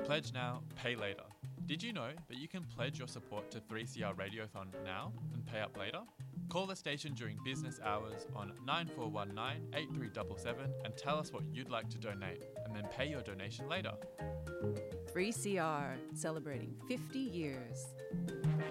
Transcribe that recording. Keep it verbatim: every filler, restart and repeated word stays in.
Pledge now, pay later. Did you know that you can pledge your support to three C R Radiothon now and pay up later? Call the station during business hours on nine four one nine, eight three seven seven and tell us what you'd like to donate, and then pay your donation later. three C R, celebrating fifty years.